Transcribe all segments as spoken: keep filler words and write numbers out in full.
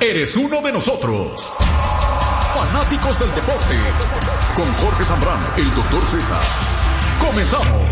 eres uno de nosotros. Fanáticos del deporte, con Jorge Zambrano, el doctor Z. Comenzamos.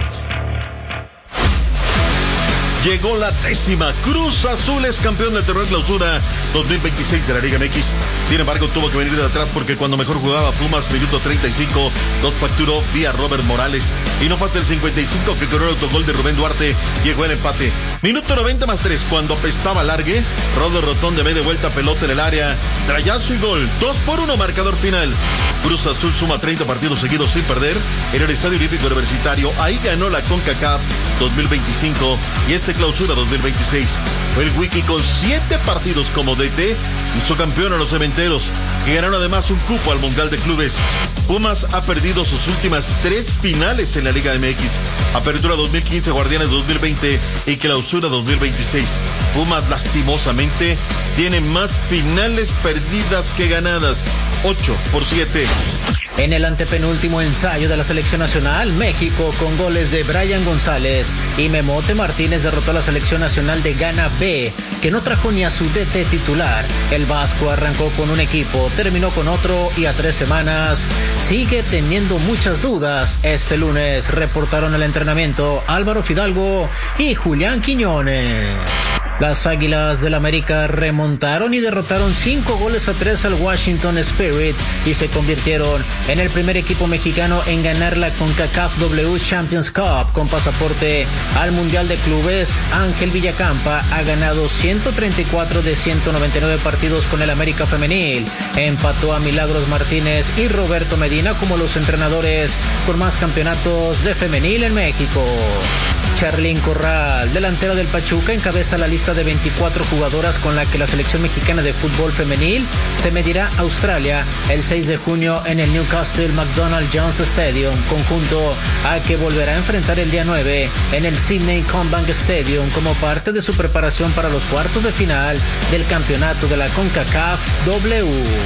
Llegó la décima. Cruz Azul es campeón del torneo de clausura dos mil veintiséis de la Liga M X. Sin embargo, tuvo que venir de atrás porque cuando mejor jugaba Pumas, minuto treinta y cinco, dos facturó vía Robert Morales. Y no falta el cincuenta y cinco que con el autogol de Rubén Duarte llegó el empate. Minuto noventa más tres, cuando apestaba largue, Rodo Rotón de media vuelta, pelota en el área, trayazo y gol. dos por uno, marcador final. Cruz Azul suma treinta partidos seguidos sin perder en el Estadio Olímpico Universitario. Ahí ganó la CONCACAF dos mil veinticinco y este clausura dos mil veintiséis. Fue el Wiki con siete partidos como D T, hizo campeón a los Cementeros, que ganaron además un cupo al Mundial de Clubes. Pumas ha perdido sus últimas tres finales en la Liga M X. Apertura dos mil quince, Guardianes dos mil veinte y clausura dos mil veintiséis. Pumas lastimosamente tiene más finales perdidas que ganadas, ocho por siete. En el antepenúltimo ensayo de la selección nacional, México, con goles de Brian González y Memote Martínez, derrotó a la selección nacional de Ghana B, que no trajo ni a su D T titular. El vasco arrancó con un equipo, terminó con otro y a tres semanas sigue teniendo muchas dudas. Este lunes reportaron el entrenamiento Álvaro Fidalgo y Julián Quiñones. Las Águilas del América remontaron y derrotaron cinco goles a tres al Washington Spirit y se convirtieron en el primer equipo mexicano en ganar la CONCACAF W Champions Cup con pasaporte al Mundial de Clubes. Ángel Villacampa ha ganado ciento treinta y cuatro de ciento noventa y nueve partidos con el América Femenil. Empató a Milagros Martínez y Roberto Medina como los entrenadores con más campeonatos de femenil en México. Charlín Corral, delantera del Pachuca, encabeza la lista de veinticuatro jugadoras con la que la selección mexicana de fútbol femenil se medirá a Australia el seis de junio en el Newcastle McDonald Jones Stadium, conjunto al que volverá a enfrentar el día nueve en el Sydney Combank Stadium como parte de su preparación para los cuartos de final del campeonato de la CONCACAF W.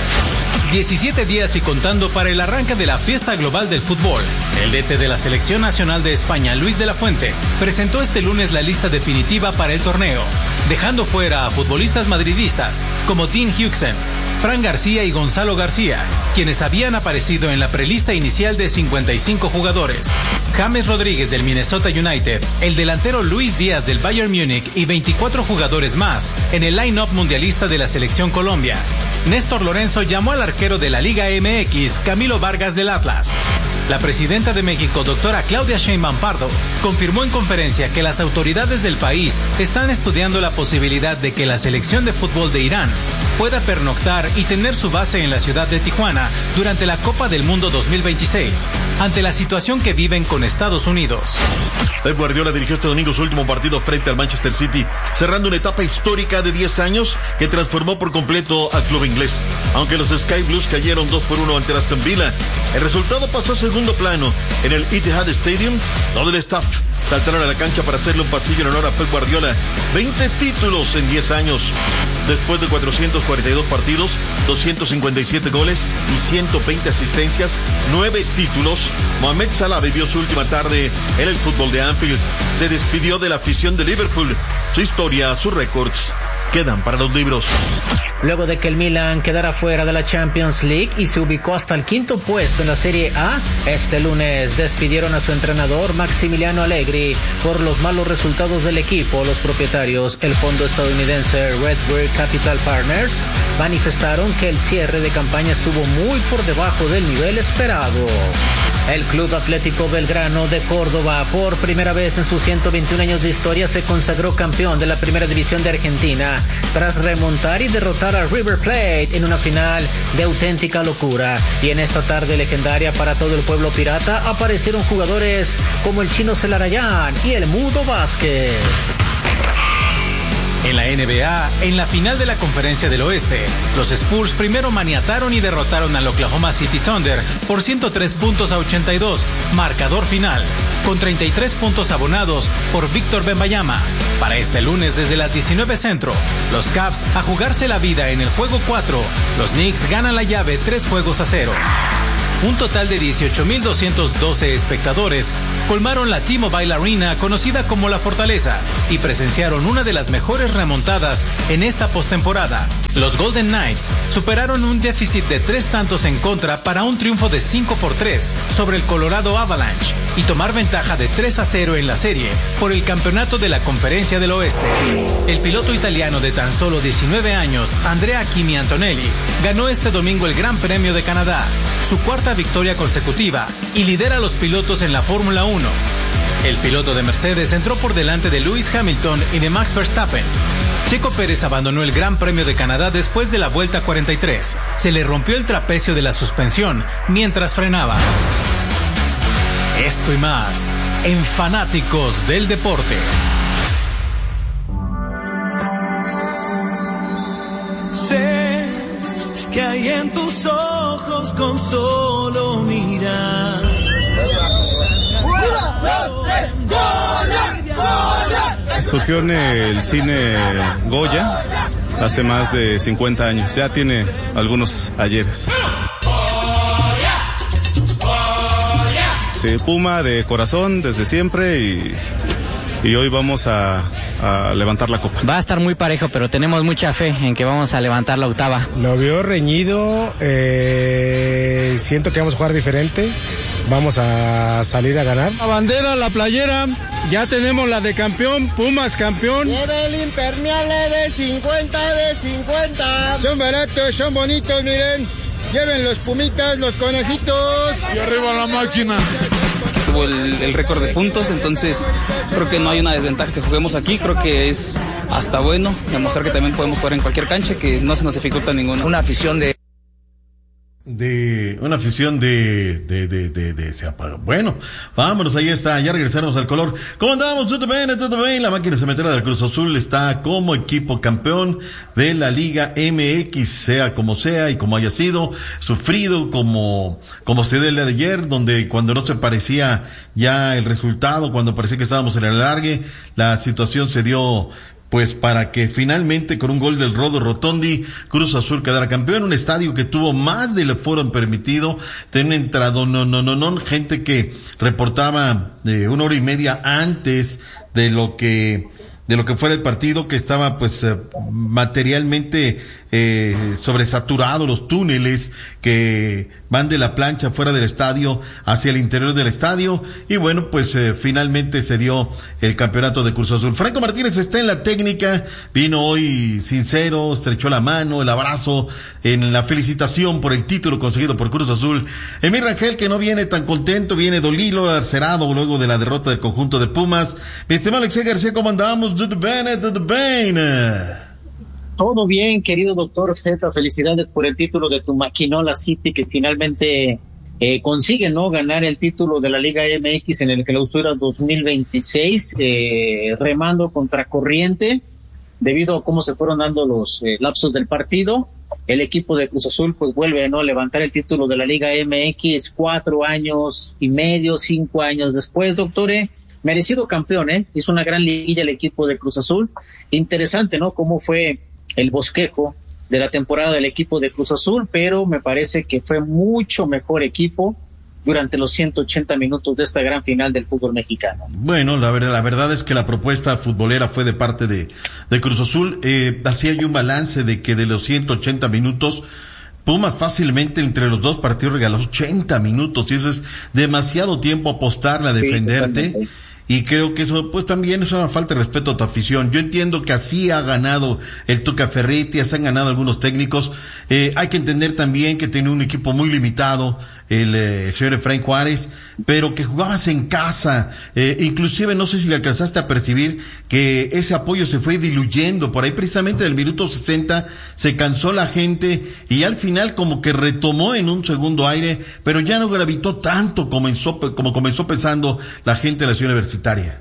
diecisiete días y contando para el arranque de la fiesta global del fútbol. El D T de la Selección Nacional de España, Luis de la Fuente, presentó este lunes la lista definitiva para el torneo, dejando fuera a futbolistas madridistas como Tim Hughson, Fran García y Gonzalo García, quienes habían aparecido en la prelista inicial de cincuenta y cinco jugadores. James Rodríguez del Minnesota United, el delantero Luis Díaz del Bayern Múnich y veinticuatro jugadores más en el line-up mundialista de la Selección Colombia. Néstor Lorenzo llamó al arquero de la Liga M X, Camilo Vargas del Atlas. La presidenta de México, doctora Claudia Sheinbaum Pardo, confirmó en conferencia que las autoridades del país están estudiando la posibilidad de que la selección de fútbol de Irán pueda pernoctar y tener su base en la ciudad de Tijuana durante la Copa del Mundo dos mil veintiséis, ante la situación que viven con Estados Unidos. Pep Guardiola dirigió este domingo su último partido frente al Manchester City, cerrando una etapa histórica de diez años que transformó por completo al club inglés. Aunque los Sky Blues cayeron dos por uno ante el Aston Villa, el resultado pasó a segundo plano en el Etihad Stadium. Todo el staff saltaron a la cancha para hacerle un pasillo en honor a Pep Guardiola. veinte títulos en diez años. Después de cuatrocientos cuarenta y dos partidos, doscientos cincuenta y siete goles y ciento veinte asistencias, nueve títulos, Mohamed Salah vivió su última tarde en el fútbol de Anfield. Se despidió de la afición de Liverpool. Su historia, sus récords, quedan para los libros. Luego de que el Milan quedara fuera de la Champions League y se ubicó hasta el quinto puesto en la Serie A, este lunes despidieron a su entrenador Maximiliano Allegri por los malos resultados del equipo. Los propietarios, el fondo estadounidense Redbird Capital Partners, manifestaron que el cierre de campaña estuvo muy por debajo del nivel esperado. El Club Atlético Belgrano de Córdoba, por primera vez en sus ciento veintiún años de historia, se consagró campeón de la Primera División de Argentina, tras remontar y derrotar a River Plate en una final de auténtica locura. Y en esta tarde legendaria para todo el pueblo pirata, aparecieron jugadores como el Chino Celarayán y el Mudo Vázquez. En la N B A, en la final de la Conferencia del Oeste, los Spurs primero maniataron y derrotaron al Oklahoma City Thunder por ciento tres puntos a ochenta y dos, marcador final, con treinta y tres puntos abonados por Víctor Wembanyama. Para este lunes desde las diecinueve centro, los Cavs a jugarse la vida en el juego cuatro, los Knicks ganan la llave tres juegos a cero. Un total de dieciocho mil doscientos doce espectadores colmaron la T-Mobile Arena, conocida como La Fortaleza, y presenciaron una de las mejores remontadas en esta postemporada. Los Golden Knights superaron un déficit de tres tantos en contra para un triunfo de cinco por tres sobre el Colorado Avalanche y tomar ventaja de tres a cero en la serie por el campeonato de la Conferencia del Oeste. El piloto italiano de tan solo diecinueve años, Andrea Kimi Antonelli, ganó este domingo el Gran Premio de Canadá, su cuarta victoria consecutiva, y lidera a los pilotos en la Fórmula uno. El piloto de Mercedes entró por delante de Lewis Hamilton y de Max Verstappen. Checo Pérez abandonó el Gran Premio de Canadá después de la vuelta cuarenta y tres. Se le rompió el trapecio de la suspensión mientras frenaba. Esto y más en Fanáticos del Deporte. Sé que hay en tus ojos con solo mirar. Surgió en el cine Goya hace más de cincuenta años, ya tiene algunos ayeres. Sí, Puma de corazón desde siempre y, y hoy vamos a, a levantar la copa. Va a estar muy parejo, pero tenemos mucha fe en que vamos a levantar la octava. Lo veo reñido, eh, siento que vamos a jugar diferente. Vamos a salir a ganar. La bandera, la playera, ya tenemos la de campeón, Pumas campeón. Lleve el impermeable de cincuenta de cincuenta. Son baratos, son bonitos, miren. Lleven los pumitas, los conejitos. Y arriba la máquina. Tuvo el, el récord de puntos, entonces creo que no hay una desventaja que juguemos aquí. Creo que es hasta bueno demostrar que también podemos jugar en cualquier cancha, que no se nos dificulta ninguna. Una afición de... de una afición de de de de, de se apaga. Bueno, vámonos, ahí está, ya regresamos al color. ¿Cómo andamos? ¿Todo bien? ¿Todo bien? La máquina cementera del Cruz Azul está como equipo campeón de la Liga M X, sea como sea y como haya sido, sufrido como como se dio el día de ayer, donde cuando no se parecía ya el resultado, cuando parecía que estábamos en el alargue, la situación se dio pues para que finalmente con un gol del Rodo Rotondi Cruz Azul quedara campeón, un estadio que tuvo más del aforo permitido, tenía entrado no no no no gente que reportaba eh, una hora y media antes de lo que de lo que fuera el partido, que estaba pues eh, materialmente eh, sobresaturado, los túneles que van de la plancha fuera del estadio hacia el interior del estadio, y bueno, pues eh, finalmente se dio el campeonato de Cruz Azul. Franco Martínez está en la técnica, vino hoy sincero, estrechó la mano, el abrazo, en la felicitación por el título conseguido por Cruz Azul. Emir Rangel, que no viene tan contento, viene dolido, lacerado luego de la derrota del conjunto de Pumas. Mi estimado Alexei García, ¿cómo andamos? Todo bien, todo bien. Todo bien, querido doctor Z, felicidades por el título de tu Maquinola City, que finalmente eh, consigue no ganar el título de la Liga M X en el Clausura dos mil veintiséis, eh, remando contra corriente, debido a cómo se fueron dando los eh, lapsos del partido. El equipo de Cruz Azul pues vuelve no a levantar el título de la Liga M X cuatro años y medio, cinco años después, doctor. Eh, merecido campeón, eh, hizo una gran liguilla el equipo de Cruz Azul. Interesante, ¿no? Cómo fue el bosquejo de la temporada del equipo de Cruz Azul, pero me parece que fue mucho mejor equipo durante los ciento ochenta minutos de esta gran final del fútbol mexicano. Bueno, la verdad, la verdad es que la propuesta futbolera fue de parte de, de Cruz Azul. Eh, hacía yo un balance de que de los ciento ochenta minutos, Pumas fácilmente entre los dos partidos regaló ochenta minutos, y eso es demasiado tiempo apostarle a defenderte. Sí, y creo que eso pues también es una falta de respeto a tu afición. Yo entiendo que así ha ganado el Tuca Ferretti, así han ganado algunos técnicos. Eh, hay que entender también que tiene un equipo muy limitado, el, eh, el señor Efraín Juárez, pero que jugabas en casa. Eh, inclusive no sé si alcanzaste a percibir que ese apoyo se fue diluyendo. Por ahí precisamente del minuto sesenta se cansó la gente y al final como que retomó en un segundo aire, pero ya no gravitó tanto comenzó, como comenzó pensando la gente de la ciudad universitaria.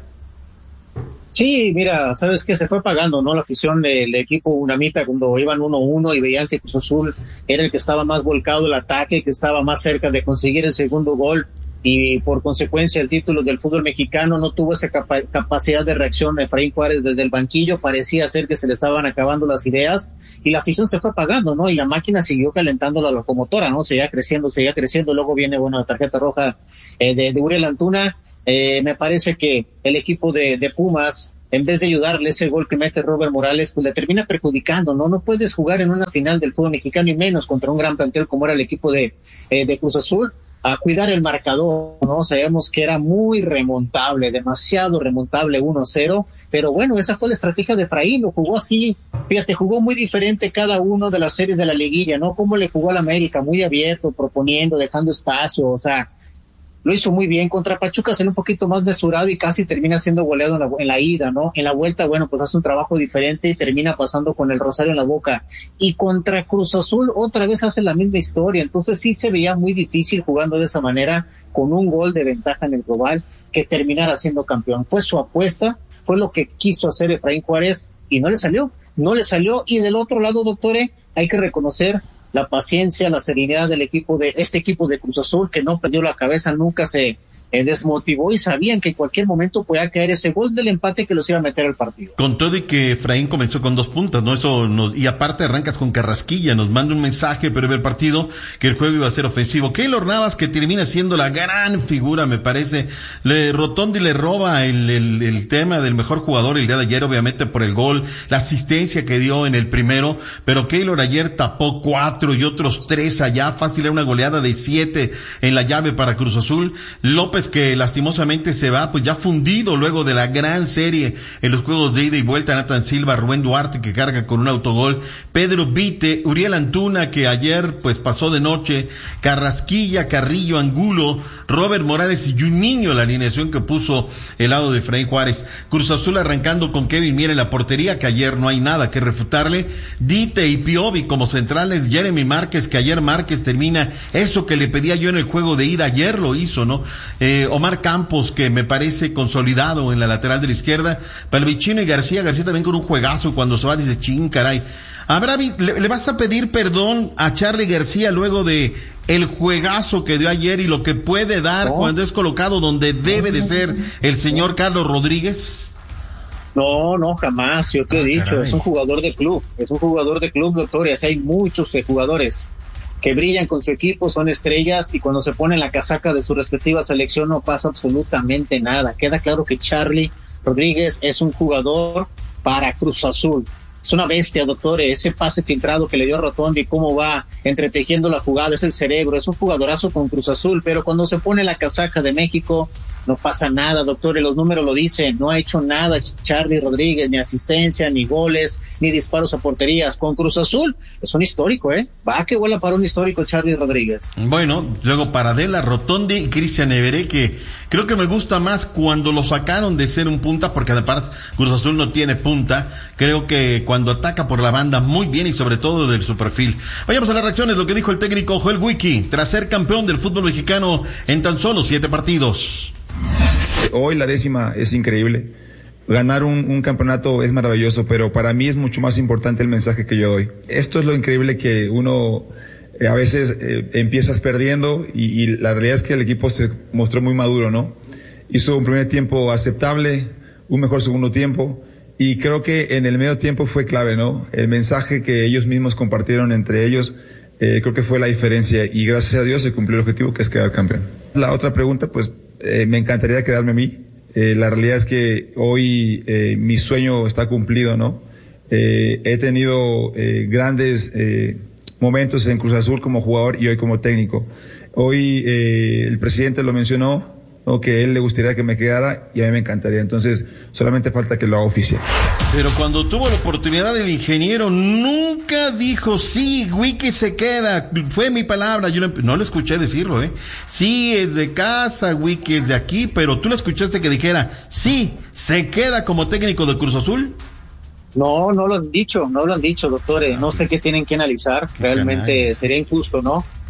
Sí, mira, sabes que se fue pagando, ¿no? La afición del equipo unamita cuando iban uno uno y veían que Cruz Azul era el que estaba más volcado el ataque, que estaba más cerca de conseguir el segundo gol. y por consecuencia el título del fútbol mexicano. No tuvo esa capa- capacidad de reacción Efraín Juárez desde el banquillo, parecía ser que se le estaban acabando las ideas y la afición se fue apagando, ¿no? Y la máquina siguió calentando la locomotora, ¿no? Seguía creciendo, seguía creciendo, luego viene, bueno, la tarjeta roja eh, de, de Uriel Antuna. Eh, me parece que el equipo de, de Pumas, en vez de ayudarle ese gol que mete Robert Morales, pues le termina perjudicando, ¿no? No puedes jugar en una final del fútbol mexicano y menos contra un gran plantel como era el equipo de, eh, de Cruz Azul, a cuidar el marcador, ¿no? Sabemos que era muy remontable, demasiado remontable, uno cero, pero bueno, esa fue la estrategia de Efraín, lo jugó así, fíjate, jugó muy diferente cada uno de las series de la liguilla, ¿no? Cómo le jugó al América, muy abierto, proponiendo, dejando espacio, o sea, lo hizo muy bien. Contra Pachuca salió un poquito más mesurado y casi termina siendo goleado en la, en la ida, ¿no? En la vuelta, bueno, pues hace un trabajo diferente y termina pasando con el rosario en la boca. Y contra Cruz Azul otra vez hace la misma historia, entonces sí se veía muy difícil jugando de esa manera, con un gol de ventaja en el global, que terminara siendo campeón. Fue su apuesta, fue lo que quiso hacer Efraín Juárez y no le salió, no le salió. Y del otro lado, doctore, hay que reconocer la paciencia, la serenidad del equipo de este equipo de Cruz Azul, que no perdió la cabeza, nunca se eh, desmotivó y sabían que en cualquier momento podía caer ese gol del empate que los iba a meter al partido. Con todo y que Efraín comenzó con dos puntas, ¿no? Eso nos, y aparte arrancas con Carrasquilla, nos manda un mensaje previo al partido que el juego iba a ser ofensivo. Keylor Navas, que termina siendo la gran figura, me parece. Le, Rotondi le roba el, el, el tema del mejor jugador el día de ayer, obviamente por el gol, la asistencia que dio en el primero, pero Keylor ayer tapó cuatro y otros tres allá, fácil era una goleada de siete en la llave para Cruz Azul. López, que lastimosamente se va, pues ya fundido luego de la gran serie en los juegos de ida y vuelta. Nathan Silva, Rubén Duarte, que carga con un autogol, Pedro Vite, Uriel Antuna, que ayer pues pasó de noche, Carrasquilla, Carrillo, Angulo, Robert Morales y Juninho, la alineación que puso el lado de Efraín Juárez. Cruz Azul arrancando con Kevin Mier en la portería, que ayer no hay nada que refutarle, Dite y Piovi como centrales, Jeremy Márquez, que ayer Márquez termina eso que le pedía yo en el juego de ida, ayer lo hizo, ¿no? Eh, Omar Campos, que me parece consolidado en la lateral de la izquierda, Palvichino y García, García también con un juegazo, cuando se va dice, ching, caray. Habrá, le, le vas a pedir perdón a Charly García luego de el juegazo que dio ayer y lo que puede dar no. cuando es colocado donde debe de ser el señor Carlos Rodríguez? No, no, jamás, yo te he dicho, caray. Es un jugador de club, es un jugador de club, doctor, y así hay muchos de jugadores que brillan con su equipo, son estrellas, y cuando se ponen la casaca de su respectiva selección no pasa absolutamente nada. Queda claro que Charly Rodríguez es un jugador para Cruz Azul. Es una bestia, doctor, ese pase filtrado que le dio a Rotondi, cómo va entretejiendo la jugada, es el cerebro, es un jugadorazo con Cruz Azul, pero cuando se pone la casaca de México no pasa nada, doctor, y los números lo dicen, no ha hecho nada Charly Rodríguez, ni asistencia, ni goles, ni disparos a porterías. Con Cruz Azul es un histórico, ¿eh? Va que vuela para un histórico Charly Rodríguez. Bueno, luego Paradela, Rotondi y Cristian Everé, que creo que me gusta más cuando lo sacaron de ser un punta, porque además Cruz Azul no tiene punta. Creo que cuando ataca por la banda muy bien y sobre todo de su perfil. Vayamos a las reacciones, lo que dijo el técnico Joel Wiki tras ser campeón del fútbol mexicano en tan solo siete partidos. Hoy la décima es increíble. Ganar un, un campeonato es maravilloso, pero para mí es mucho más importante el mensaje que yo doy. Esto es lo increíble, que uno eh, a veces eh, empiezas perdiendo y, y la realidad es que el equipo se mostró muy maduro, ¿no? Hizo un primer tiempo aceptable, un mejor segundo tiempo, y creo que en el medio tiempo fue clave, ¿no? El mensaje que ellos mismos compartieron entre ellos, eh, creo que fue la diferencia, y gracias a Dios se cumplió el objetivo, que es quedar campeón. La otra pregunta, pues, eh, me encantaría quedarme a mí. Eh, la realidad es que hoy eh, mi sueño está cumplido, ¿no? Eh, he tenido eh, grandes eh, momentos en Cruz Azul como jugador y hoy como técnico. Hoy eh, el presidente lo mencionó, ¿no? Que a él le gustaría que me quedara y a mí me encantaría. Entonces solamente falta que lo haga oficial. Pero cuando tuvo la oportunidad el ingeniero nunca dijo, sí, Wiki se queda, fue mi palabra. Yo no le escuché decirlo, ¿eh? Sí, es de casa, Wiki es de aquí, pero tú le escuchaste que dijera, sí, se queda como técnico de Cruz Azul. No, no lo han dicho, no lo han dicho, doctores. No sé qué tienen que analizar. Realmente sería injusto, ¿no?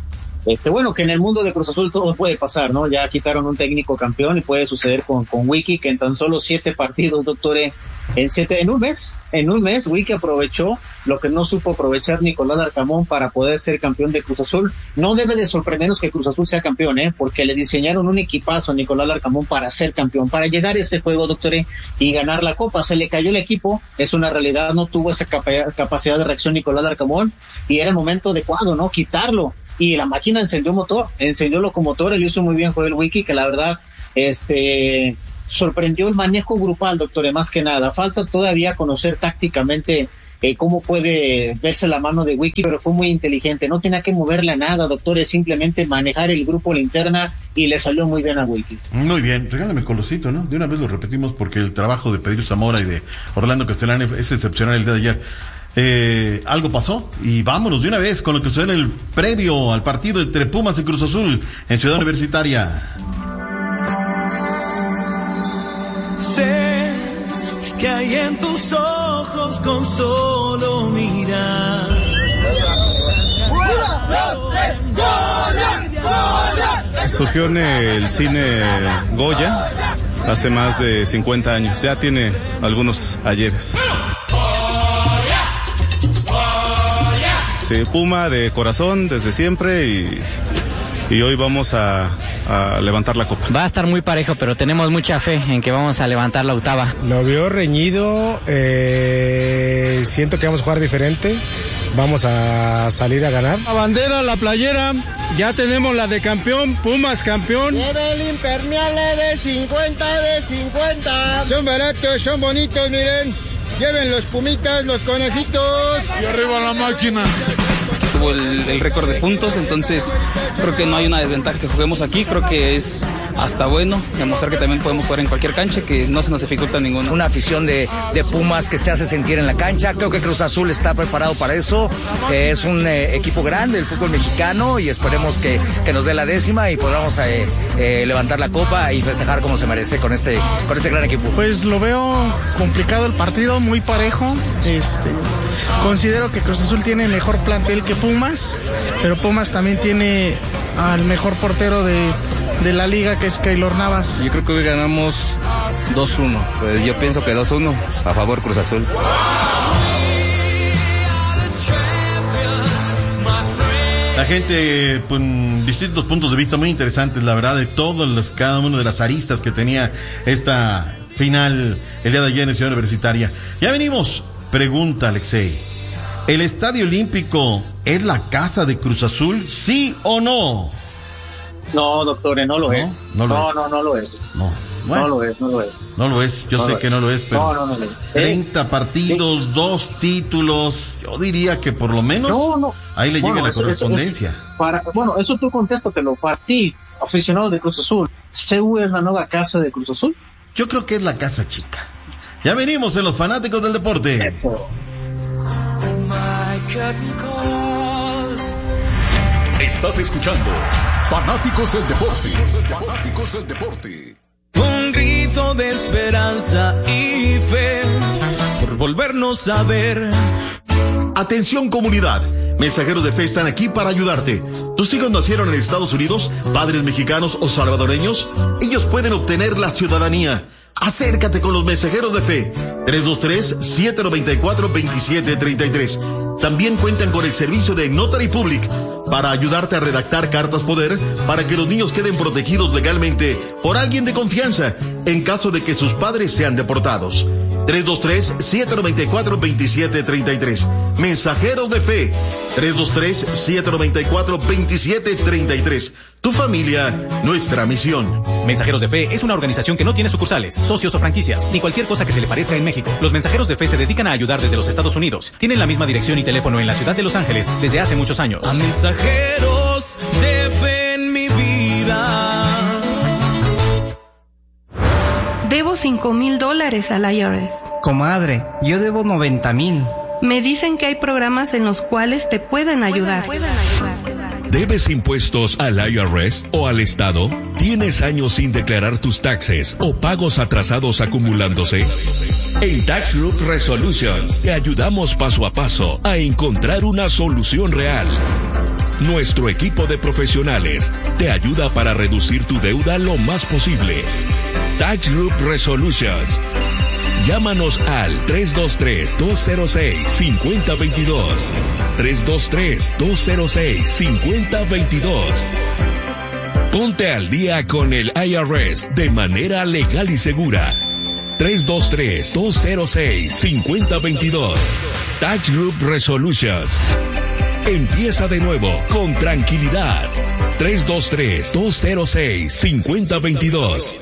Este, bueno, que en el mundo de Cruz Azul todo puede pasar, ¿no? Ya quitaron un técnico campeón y puede suceder con, con Wiki, que en tan solo siete partidos, doctor, en siete, en un mes, en un mes, Wiki aprovechó lo que no supo aprovechar Nicolás Larcamón para poder ser campeón de Cruz Azul. No debe de sorprendernos que Cruz Azul sea campeón, ¿eh? Porque le diseñaron un equipazo a Nicolás Larcamón para ser campeón, para llegar a este juego, doctor, y ganar la Copa. Se le cayó el equipo, es una realidad, no tuvo esa capa- capacidad de reacción Nicolás Larcamón, y era el momento adecuado, ¿no? Quitarlo. Y la máquina encendió motor, encendió locomotor, él hizo muy bien Joel Wiki, que la verdad, este, sorprendió el manejo grupal, doctor, más que nada. Falta todavía conocer tácticamente eh, cómo puede verse la mano de Wiki, pero fue muy inteligente, no tenía que moverle a nada, doctor, es simplemente manejar el grupo, la interna, y le salió muy bien a Wiki. Muy bien, regálame el colorcito, ¿no? De una vez lo repetimos porque el trabajo de Pedro Zamora y de Orlando Castellani es excepcional el día de ayer. Eh, algo pasó y vámonos de una vez con lo que sucede en el previo al partido entre Pumas y Cruz Azul en Ciudad Universitaria. Sé que hay en tus ojos con solo mirar. Surgió en el cine Goya hace más de cincuenta años, ya tiene algunos ayeres. Sí, Puma de corazón desde siempre y, y hoy vamos a, a levantar la copa. Va a estar muy parejo, pero tenemos mucha fe en que vamos a levantar la octava. Lo veo reñido, eh, siento que vamos a jugar diferente, vamos a salir a ganar. La bandera, la playera, ya tenemos la de campeón, Pumas campeón. Lleve el impermeable de cincuenta de cincuenta. Son baratos, son bonitos, miren. Lleven los pumitas, los conejitos. Y arriba la máquina. Tuvo el, el récord de puntos, entonces creo que no hay una desventaja que juguemos aquí, creo que es hasta bueno demostrar que también podemos jugar en cualquier cancha, que no se nos dificulta ninguno. Una afición de, de Pumas que se hace sentir en la cancha, creo que Cruz Azul está preparado para eso, eh, es un eh, equipo grande del fútbol mexicano y esperemos que, que nos dé la décima y podamos eh, eh, levantar la copa y festejar como se merece con este, con este gran equipo. Pues lo veo complicado el partido, muy parejo, este, considero que Cruz Azul tiene mejor plantel que Pumas, pero Pumas también tiene al mejor portero de, de la liga, que es Keylor Navas. Yo creo que hoy ganamos dos uno. Pues yo pienso que dos uno a favor Cruz Azul. La gente, pues, distintos puntos de vista muy interesantes, la verdad, de todos los, cada uno de las aristas que tenía esta final el día de ayer en Ciudad Universitaria. Ya venimos. Pregunta, Alexei, ¿el Estadio Olímpico es la casa de Cruz Azul, sí o no? No, doctores, no lo ¿No? es. No, lo no, es. no, no lo es. No. Bueno, no lo es, no lo es. No lo es, yo no sé que es. no lo es, pero no, no, no, no. treinta es, partidos, sí. Dos títulos, yo diría que por lo menos no, no. ahí le bueno, llega la eso, correspondencia. Eso, eso, para, bueno, eso tú contéstatelo, para ti, aficionado de Cruz Azul, ¿C U es la nueva casa de Cruz Azul? Yo creo que es la casa chica. Ya venimos en los fanáticos del deporte. Eso. Estás escuchando Fanáticos del Deporte. Fanáticos del Deporte. Un grito de esperanza y fe por volvernos a ver. Atención, comunidad. Mensajeros de Fe están aquí para ayudarte. ¿Tus hijos nacieron en Estados Unidos, padres mexicanos o salvadoreños? Ellos pueden obtener la ciudadanía. Acércate con los Mensajeros de Fe. tres dos tres, siete nueve cuatro, dos siete tres tres. También cuentan con el servicio de Notary Public para ayudarte a redactar cartas poder para que los niños queden protegidos legalmente por alguien de confianza en caso de que sus padres sean deportados. tres dos tres, siete nueve cuatro, dos siete tres tres. Mensajeros de Fe. tres dos tres, siete nueve cuatro, dos siete tres tres. Tu familia, nuestra misión. Mensajeros de Fe es una organización que no tiene sucursales, socios o franquicias, ni cualquier cosa que se le parezca en México. Los Mensajeros de Fe se dedican a ayudar desde los Estados Unidos. Tienen la misma dirección y teléfono en la ciudad de Los Ángeles desde hace muchos años. A mensajeros de fe en mi vida. Debo cinco mil dólares al I R S. Comadre, yo debo noventa mil. Me dicen que hay programas en los cuales te pueden ayudar. Pueden, pueden ayudar. ¿Debes impuestos al I R S o al Estado? ¿Tienes años sin declarar tus taxes o pagos atrasados acumulándose? En Tax Group Resolutions te ayudamos paso a paso a encontrar una solución real. Nuestro equipo de profesionales te ayuda para reducir tu deuda lo más posible. Tax Group Resolutions. Llámanos al tres dos tres, dos cero seis, cinco cero dos dos. tres dos tres, dos cero seis, cinco cero dos dos. Ponte al día con el I R S de manera legal y segura. tres dos tres, dos cero seis, cinco cero dos dos. Tax Group Resolutions. Empieza de nuevo con tranquilidad. tres dos tres, dos cero seis, cinco cero dos dos.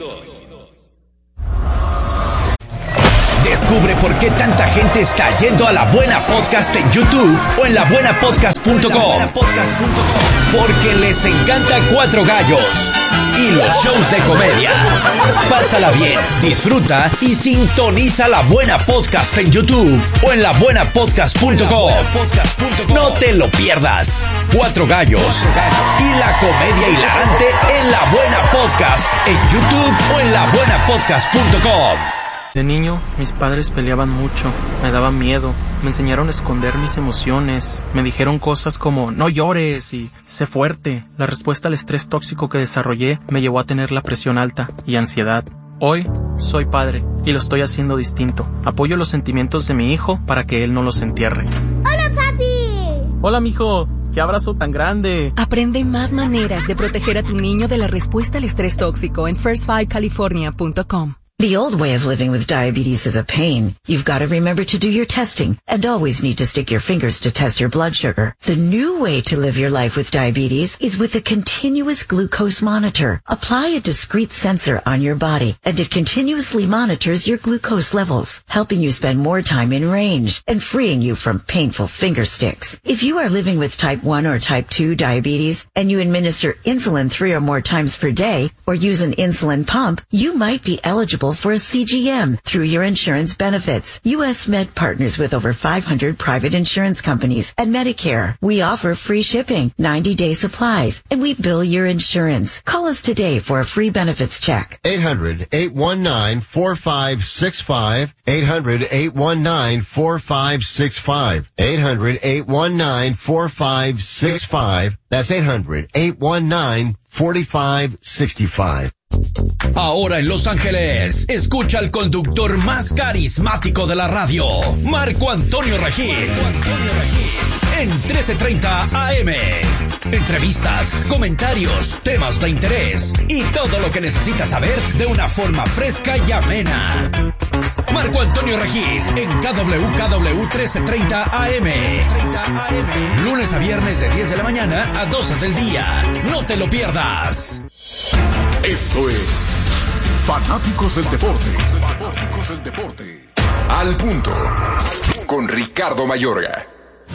Descubre por qué tanta gente está yendo a La Buena Podcast en YouTube o en la buena podcast punto com. Porque les encanta Cuatro Gallos y los shows de comedia. Pásala bien, disfruta y sintoniza La Buena Podcast en YouTube o en la buena podcast punto com. No te lo pierdas. Cuatro Gallos y la comedia hilarante en La Buena Podcast en YouTube o en la buena podcast punto com. De niño, mis padres peleaban mucho, me daban miedo, me enseñaron a esconder mis emociones, me dijeron cosas como no llores y sé fuerte. La respuesta al estrés tóxico que desarrollé me llevó a tener la presión alta y ansiedad. Hoy soy padre y lo estoy haciendo distinto. Apoyo los sentimientos de mi hijo para que él no los entierre. ¡Hola, papi! Hola, mijo. ¡Qué abrazo tan grande! Aprende más maneras de proteger a tu niño de la respuesta al estrés tóxico en first five california punto com. The old way of living with diabetes is a pain. You've got to remember to do your testing and always need to stick your fingers to test your blood sugar. The new way to live your life with diabetes is with a continuous glucose monitor. Apply a discrete sensor on your body and it continuously monitors your glucose levels, helping you spend more time in range and freeing you from painful finger sticks. If you are living with type one or type two diabetes and you administer insulin three or more times per day or use an insulin pump, you might be eligible for a C G M through your insurance benefits. U S Med partners with over five hundred private insurance companies and Medicare. We offer free shipping, ninety day supplies, and we bill your insurance. Call us today for a free benefits check. eight hundred, eight one nine, four five six five. eight hundred, eight one nine, four five six five. eight hundred, eight one nine, four five six five. That's eight hundred, eight one nine, four five six five. Ahora en Los Ángeles, escucha al conductor más carismático de la radio, Marco Antonio Regil, en trece treinta A M. Entrevistas, comentarios, temas de interés y todo lo que necesitas saber de una forma fresca y amena. Marco Antonio Regil en K W K W trece treinta A M. Lunes a viernes de diez de la mañana a doce del día. No te lo pierdas. Esto es Fanáticos del Deporte. Fanáticos del Deporte. Al punto. Con Ricardo Mayorga.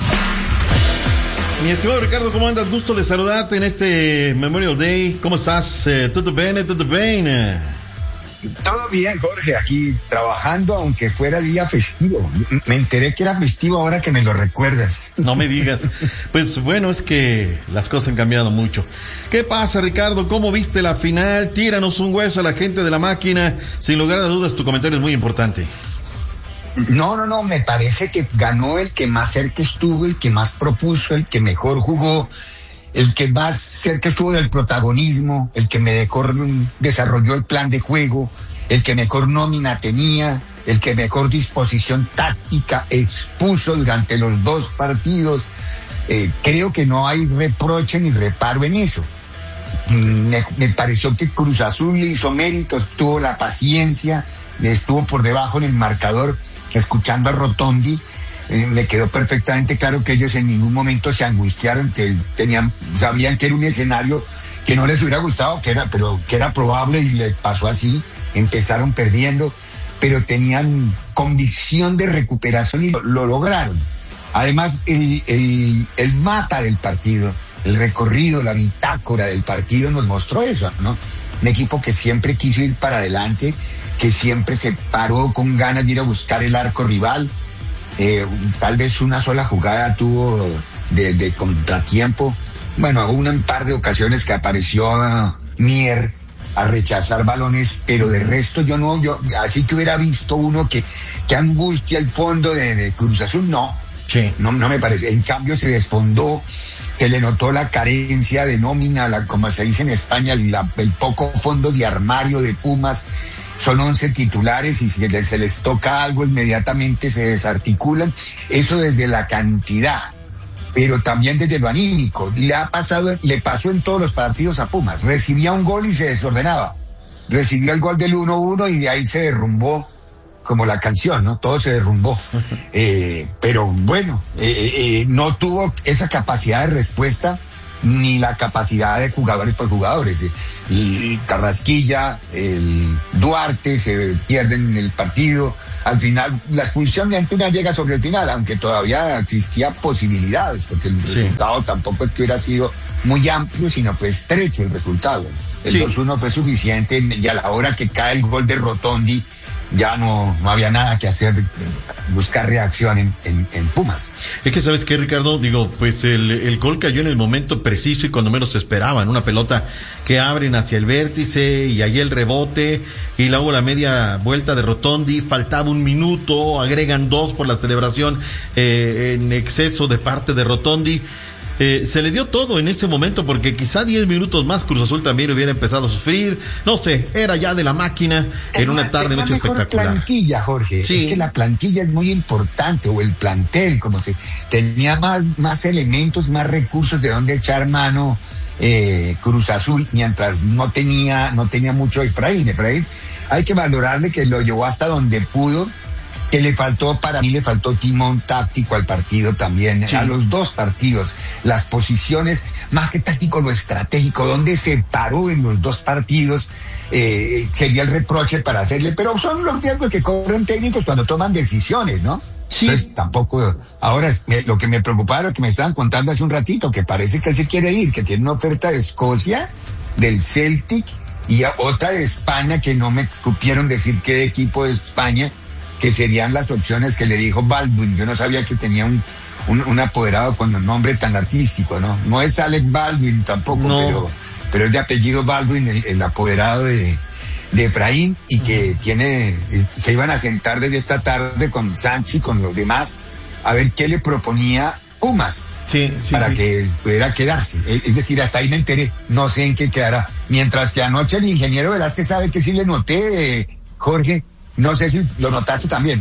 Mi estimado Ricardo, ¿cómo andas? Gusto de saludarte en este Memorial Day. ¿Cómo estás? Eh, ¿Todo bien? ¿Todo bien? Todo bien, Jorge, aquí trabajando, aunque fuera día festivo. Me enteré que era festivo ahora que me lo recuerdas. No me digas. Pues bueno, es que las cosas han cambiado mucho. ¿Qué pasa, Ricardo? ¿Cómo viste la final? Tíranos un hueso a la gente de la máquina. Sin lugar a dudas, tu comentario es muy importante. No, no, no, me parece que ganó el que más cerca estuvo, el que más propuso, el que mejor jugó, el que más cerca estuvo del protagonismo, el que mejor desarrolló el plan de juego, el que mejor nómina tenía, el que mejor disposición táctica expuso durante los dos partidos. Eh, creo que no hay reproche ni reparo en eso. Me, me pareció que Cruz Azul hizo méritos, tuvo la paciencia, estuvo por debajo en el marcador, escuchando a Rotondi. Eh, me quedó perfectamente claro que ellos en ningún momento se angustiaron, que tenían, sabían que era un escenario que no les hubiera gustado, que era, pero que era probable y les pasó así. Empezaron perdiendo, pero tenían convicción de recuperación y lo, lo lograron. Además, el, el, el mata del partido, el recorrido, la bitácora del partido nos mostró eso, ¿no? Un equipo que siempre quiso ir para adelante, que siempre se paró con ganas de ir a buscar el arco rival. Eh, tal vez una sola jugada tuvo de, de contratiempo. Bueno, hubo un par de ocasiones que apareció uh, Mier a rechazar balones, pero de resto yo no, yo así que hubiera visto uno que, que angustia el fondo de, de Cruz Azul, no. Sí. No, no me parece. En cambio se desfondó, se le notó la carencia de nómina, la, como se dice en España, la, el poco fondo de armario de Pumas. Son once titulares y si se les toca algo inmediatamente se desarticulan. Eso desde la cantidad, pero también desde lo anímico. Le ha pasado, le pasó en todos los partidos a Pumas. Recibía un gol y se desordenaba. Recibió el gol del uno uno y de ahí se derrumbó, como la canción, ¿no? Todo se derrumbó. Eh, pero bueno, eh, eh, no tuvo esa capacidad de respuesta ni la capacidad de jugadores por jugadores. El Carrasquilla, el Duarte se pierden en el partido. Al final, la expulsión de Antuna llega sobre el final, aunque todavía existía posibilidades, porque el sí. resultado tampoco es que hubiera sido muy amplio, sino fue estrecho el resultado. El sí. dos uno fue suficiente y a la hora que cae el gol de Rotondi, ya no, no había nada que hacer, buscar reacción en, en, en Pumas. Es que, ¿sabes qué, Ricardo? Digo, pues el, el gol cayó en el momento preciso y cuando menos se esperaba, en una pelota que abren hacia el vértice y ahí el rebote y luego la media vuelta de Rotondi, faltaba un minuto, agregan dos por la celebración eh, en exceso de parte de Rotondi. Eh, se le dio todo en ese momento porque quizá diez minutos más Cruz Azul también hubiera empezado a sufrir, no sé, era ya de la máquina en una tarde noche espectacular. La plantilla, Jorge, sí. Es que la plantilla es muy importante, o el plantel, como se tenía más, más elementos, más recursos de donde echar mano eh, Cruz Azul, mientras no tenía, no tenía mucho Efraín. Efraín, hay que valorarle que lo llevó hasta donde pudo. Que le faltó, para mí le faltó timón táctico al partido también, sí. A los dos partidos, las posiciones, más que táctico, lo estratégico, donde se paró en los dos partidos, eh, sería el reproche para hacerle, pero son los riesgos que corren técnicos cuando toman decisiones, ¿no? Sí. Entonces, tampoco, ahora me, lo que me preocupaba, lo que me estaban contando hace un ratito, que parece que él se quiere ir, que tiene una oferta de Escocia, del Celtic, y otra de España, que no me supieron decir qué equipo de España, que serían las opciones que le dijo Baldwin. Yo no sabía que tenía un, un, un apoderado con un nombre tan artístico, ¿no? No es Alec Baldwin tampoco, no. pero, pero es de apellido Baldwin, el, el apoderado de, de Efraín, y que uh-huh. tiene, se iban a sentar desde esta tarde con Sancho y con los demás a ver qué le proponía Pumas. Sí, sí, para sí. que pudiera quedarse. Es decir, hasta ahí me enteré, no sé en qué quedará. Mientras que anoche el ingeniero Velázquez sabe que sí le noté, eh, Jorge. No sé si lo notaste también.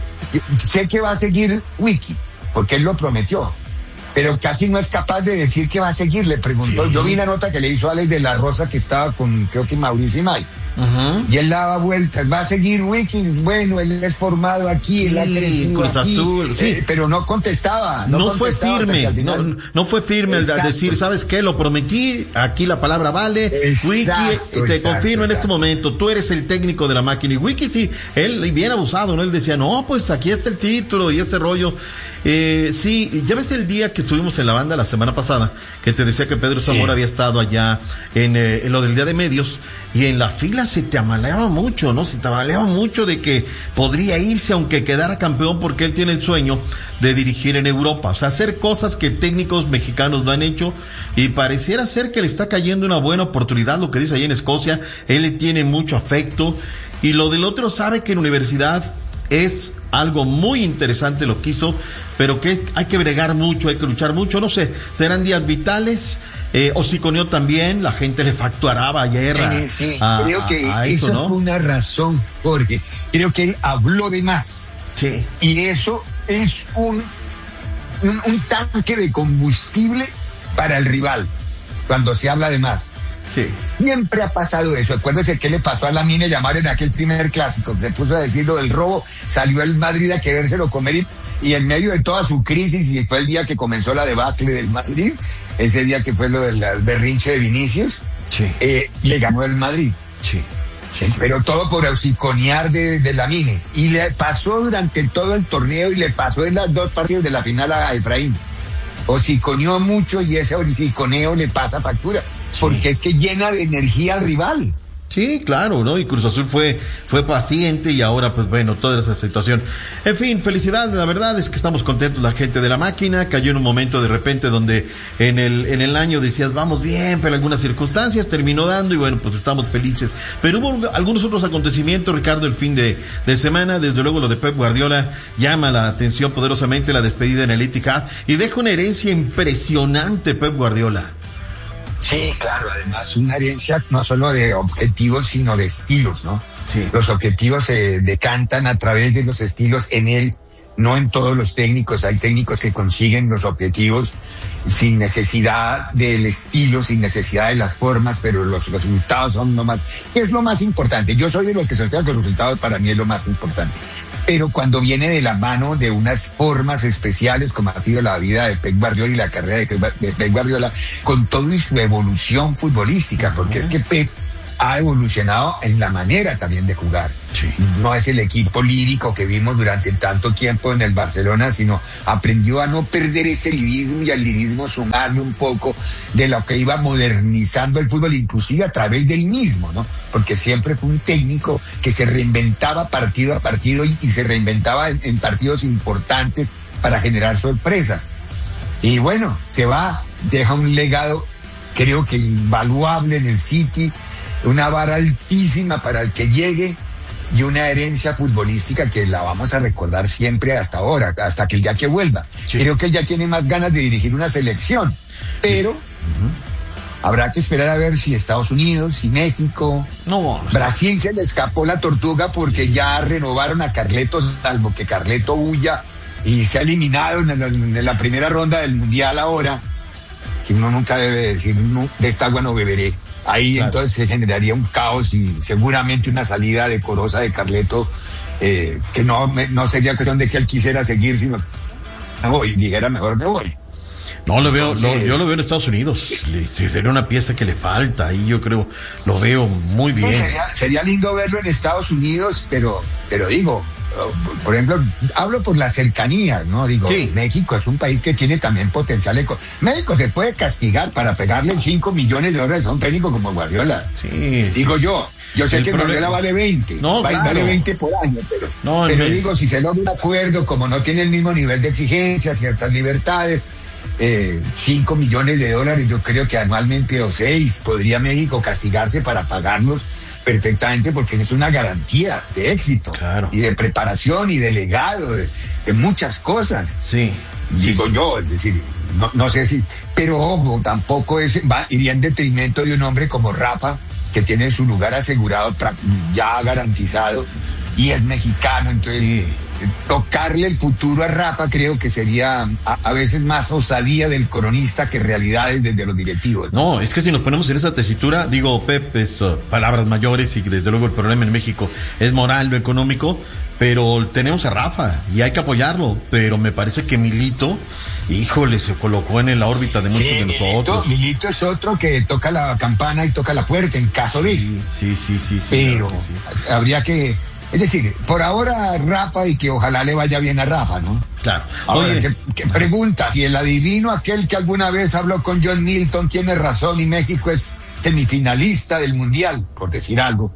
Sé que va a seguir Wiki, porque él lo prometió, pero casi no es capaz de decir que va a seguir. Le preguntó, sí. Yo vi la nota que le hizo Alex de la Rosa, que estaba con, creo que Mauricio y May. Uh-huh. Y él daba vueltas, va a seguir Wiki, bueno, él es formado aquí, él ha crecido Cruz aquí, Azul, sí. eh, pero no contestaba. No, no contestaba fue firme, final... no, no fue firme el decir, ¿sabes qué? Lo prometí, aquí la palabra vale, exacto, Wiki, te exacto, confirmo exacto. en este momento, tú eres el técnico de la máquina. Y Wiki sí, él bien abusado, ¿no? Él decía, no, pues aquí está el título y ese rollo. Eh, sí, ya ves el día que estuvimos en la banda la semana pasada, que te decía que Pedro Zamora sí. había estado allá en, eh, en lo del día de medios, y en la fila se te amaleaba mucho, ¿no? Se te amaleaba mucho de que podría irse aunque quedara campeón, porque él tiene el sueño de dirigir en Europa, o sea, hacer cosas que técnicos mexicanos no han hecho, y pareciera ser que le está cayendo una buena oportunidad, lo que dice ahí en Escocia. Él le tiene mucho afecto, y lo del otro sabe que en universidad es algo muy interesante lo que hizo, pero que hay que bregar mucho, hay que luchar mucho, no sé, serán días vitales. Eh, Hociconeo también, la gente le facturaba ayer a, sí, sí. a, creo que a eso, eso, ¿no? fue una razón, Jorge. Creo que él habló de más. Sí. Y eso es un, un, un tanque de combustible para el rival, cuando se habla de más. Sí. Siempre ha pasado eso. Acuérdese qué le pasó a Lamine Yamal en aquel primer clásico. Se puso a decir lo del robo, salió el Madrid a querérselo comer y, y en medio de toda su crisis, y fue el día que comenzó la debacle del Madrid, ese día que fue lo del berrinche de Vinicius, sí. eh, le ganó el Madrid. Sí. Sí. Pero todo por hociconear de, de Lamine. Y le pasó durante todo el torneo y le pasó en las dos partidos de la final a Efraín. Hociconeó mucho y ese hociconeo le pasa factura. Sí. Porque es que llena de energía al rival. Sí, claro, ¿no? Y Cruz Azul fue fue paciente y ahora, pues bueno, toda esa situación. En fin, felicidad, la verdad es que estamos contentos la gente de la máquina. Cayó en un momento de repente donde en el en el año decías, vamos bien, pero algunas circunstancias terminó dando y bueno, pues estamos felices. Pero hubo algunos otros acontecimientos, Ricardo, el fin de, de semana. Desde luego lo de Pep Guardiola llama la atención poderosamente, la despedida en el Etihad, y deja una herencia impresionante Pep Guardiola. Sí, claro, además una herencia no solo de objetivos, sino de estilos, ¿no? Sí. Los objetivos se decantan a través de los estilos en él, no en todos los técnicos. Hay técnicos que consiguen los objetivos sin necesidad del estilo, sin necesidad de las formas, pero los, los resultados son lo más, es lo más importante. Yo soy de los que sostengo que los resultados para mí es lo más importante. Pero cuando viene de la mano de unas formas especiales, como ha sido la vida de Pep Guardiola y la carrera de, de Pep Guardiola, con todo y su evolución futbolística, porque uh-huh. es que Pep ha evolucionado en la manera también de jugar. Sí. No es el equipo lírico que vimos durante tanto tiempo en el Barcelona, sino aprendió a no perder ese lirismo y al lirismo sumarle un poco de lo que iba modernizando el fútbol, inclusive a través del mismo, ¿no? Porque siempre fue un técnico que se reinventaba partido a partido y, y se reinventaba en, en partidos importantes para generar sorpresas. Y bueno, se va, deja un legado, creo que invaluable en el City, una vara altísima para el que llegue y una herencia futbolística que la vamos a recordar siempre hasta ahora, hasta que el día que vuelva. Sí. Creo que él ya tiene más ganas de dirigir una selección, pero uh-huh. habrá que esperar a ver si Estados Unidos, si México, no, no Brasil se le escapó la tortuga porque ya renovaron a Carleto, salvo que Carleto huya y se ha eliminado en la, en la primera ronda del Mundial ahora, que uno nunca debe decir, no, de esta agua no beberé. Ahí claro. Entonces se generaría un caos y seguramente una salida decorosa de Carleto, eh, que no, no sería cuestión de que él quisiera seguir, sino me voy, dijera mejor me voy. No, lo veo, Entonces, no, yo lo veo en Estados Unidos. Sería una pieza que le falta, ahí yo creo, lo veo muy bien. No, sería, sería lindo verlo en Estados Unidos, pero, pero digo, por ejemplo, hablo por la cercanía, ¿no? Digo, sí. México es un país que tiene también potencial económico. México se puede castigar para pegarle cinco millones de dólares a un técnico como Guardiola. Sí. Digo sí. yo. Yo sé el que Guardiola vale veinte. No, vale, claro. vale veinte por año, pero, no, pero no. digo, si se logra un acuerdo, como no tiene el mismo nivel de exigencia, ciertas libertades, eh, cinco millones de dólares, yo creo que anualmente o seis podría México castigarse para pagarlos perfectamente, porque es una garantía de éxito, claro. y de preparación y de legado, de, de muchas cosas. Sí. Digo sí. yo, es decir, no, no sé si, pero ojo, tampoco es, va, iría en detrimento de un hombre como Rafa, que tiene su lugar asegurado, ya garantizado, y es mexicano, entonces sí. tocarle el futuro a Rafa creo que sería a, a veces más osadía del cronista que realidades desde los directivos. No, es que si nos ponemos en esa tesitura, digo, Pep, es uh, palabras mayores y desde luego el problema en México es moral, lo económico, pero tenemos a Rafa y hay que apoyarlo, pero me parece que Milito, híjole, se colocó en la órbita de muchos sí, de nosotros. Milito, Milito es otro que toca la campana y toca la puerta en caso de... Sí, sí, sí, sí. sí pero claro que sí. habría que... Es decir, por ahora Rafa y que ojalá le vaya bien a Rafa, ¿no? Claro. Ahora, Oye, que, que pregunta, si el adivino, aquel que alguna vez habló con John Milton, tiene razón y México es semifinalista del Mundial, por decir algo.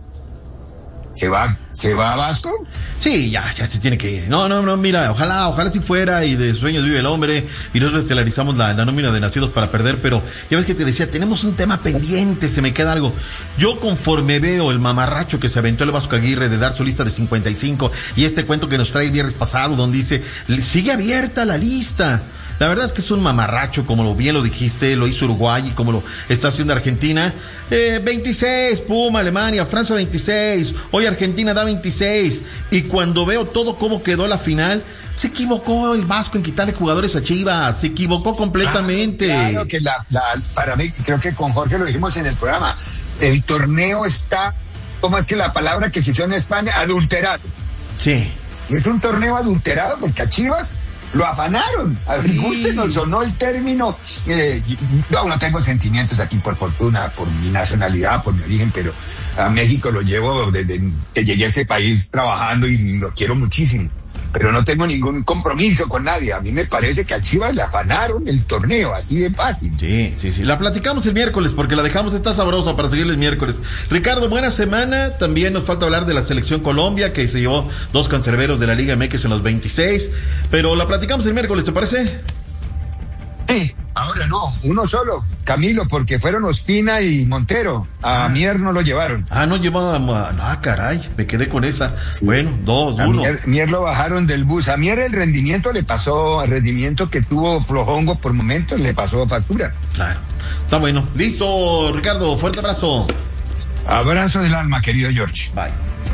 ¿Se va, se va a Vasco? Sí, ya, ya se tiene que ir. No, no, no, mira, ojalá, ojalá si fuera y de sueños vive el hombre y nosotros estelarizamos la, la nómina de Nacidos para Perder, pero ya ves que te decía, tenemos un tema pendiente, se me queda algo. Yo conforme veo el mamarracho que se aventó el Vasco Aguirre de dar su lista de cincuenta y cinco y este cuento que nos trae el viernes pasado donde dice, sigue abierta la lista. La verdad es que es un mamarracho, como lo bien lo dijiste, lo hizo Uruguay y como lo está haciendo Argentina. Eh, veintiséis, Puma, Alemania, Francia veintiséis, hoy Argentina da veintiséis. Y cuando veo todo cómo quedó la final, se equivocó el Vasco en quitarle jugadores a Chivas, se equivocó completamente. Claro, claro que la, la, para mí, creo que con Jorge lo dijimos en el programa, el torneo está, ¿cómo es que la palabra que se usó en España? Adulterado. Sí. Es un torneo adulterado porque a Chivas lo afanaron. A mi gusto nos sonó el término. Eh, yo no tengo sentimientos aquí por fortuna, por mi nacionalidad, por mi origen, pero a México lo llevo desde que llegué a este país trabajando y lo quiero muchísimo. pero no tengo ningún compromiso con nadie. A mí me parece que a Chivas le afanaron el torneo, así de fácil. Sí, sí, sí. La platicamos el miércoles porque la dejamos, está sabrosa para seguir el miércoles. Ricardo, buena semana. También nos falta hablar de la selección Colombia, que se llevó dos cancerberos de la Liga M X en los veintiséis, pero la platicamos el miércoles, ¿te parece? Sí, ahora no, uno solo, Camilo, porque fueron Ospina y Montero. A ah. Mier no lo llevaron. Ah, no llevaban. Ah, caray, me quedé con esa. Sí. Bueno, dos, a uno. Mier, Mier lo bajaron del bus. A Mier el rendimiento le pasó, el rendimiento que tuvo flojongo por momentos le pasó factura. Claro, está bueno. Listo, Ricardo, fuerte abrazo. Abrazo del alma, querido George. Bye.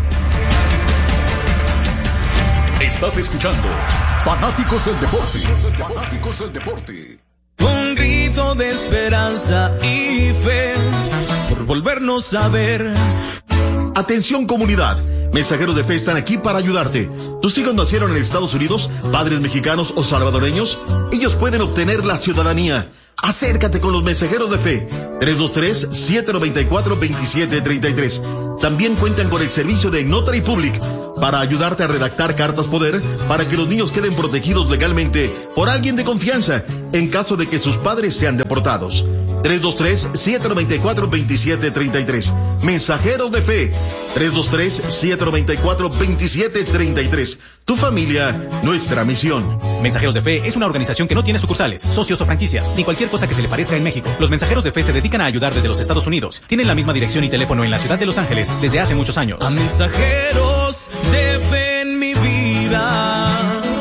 Estás escuchando Fanáticos del Deporte. Fanáticos del Deporte. Un grito de esperanza y fe por volvernos a ver. Atención, comunidad. Mensajeros de Fe están aquí para ayudarte. ¿Tus hijos nacieron en Estados Unidos, padres mexicanos o salvadoreños? Ellos pueden obtener la ciudadanía. Acércate con los Mensajeros de Fe. tres dos tres, siete nueve cuatro, dos siete tres tres. También cuentan con el servicio de Notary Public para ayudarte a redactar cartas poder para que los niños queden protegidos legalmente por alguien de confianza en caso de que sus padres sean deportados. tres dos tres, siete nueve cuatro, dos siete tres tres. Mensajeros de Fe. tres dos tres, siete nueve cuatro, dos siete tres tres. Tu familia, nuestra misión. Mensajeros de Fe es una organización que no tiene sucursales, socios o franquicias, ni cualquier cosa que se le parezca en México. Los Mensajeros de Fe se dedican a ayudar desde los Estados Unidos. Tienen la misma dirección y teléfono en la ciudad de Los Ángeles desde hace muchos años. A mensajeros de fe en mi vida.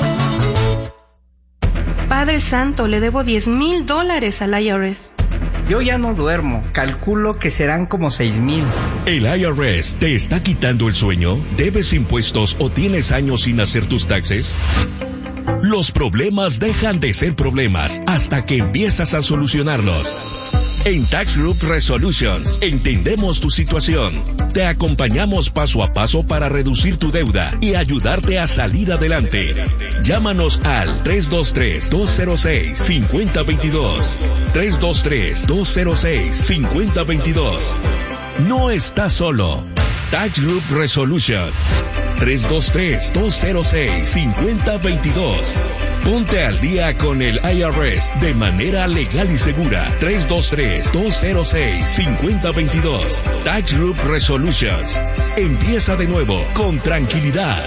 Padre Santo, le debo diez mil dólares al I R S. Yo ya no duermo, calculo que serán como seis mil. ¿El I R S te está quitando el sueño? ¿Debes impuestos o tienes años sin hacer tus taxes? Los problemas dejan de ser problemas hasta que empiezas a solucionarlos. En Tax Group Resolutions entendemos tu situación. Te acompañamos paso a paso para reducir tu deuda y ayudarte a salir adelante. Llámanos al tres dos tres, dos cero seis, cinco cero dos dos. tres dos tres, dos cero seis, cinco cero dos dos. No estás solo. Tax Group Resolution. tres dos tres, dos cero seis, cinco cero dos dos. Ponte al día con el I R S de manera legal y segura. tres dos tres, dos cero seis, cinco cero dos dos. Tax Group Resolutions. Empieza de nuevo con tranquilidad.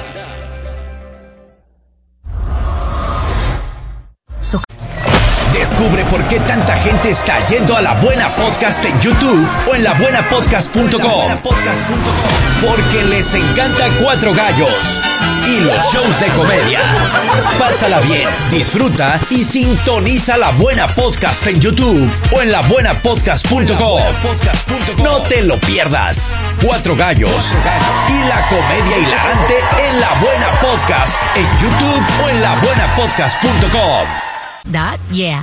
Descubre por qué tanta gente está yendo a La Buena Podcast en YouTube o en la buena podcast punto com. Porque les encanta Cuatro Gallos y los shows de comedia. Pásala bien, disfruta y sintoniza La Buena Podcast en YouTube o en la buena podcast punto com. No te lo pierdas. Cuatro Gallos y la comedia hilarante en La Buena Podcast en YouTube o en la buena podcast punto com. That, yeah.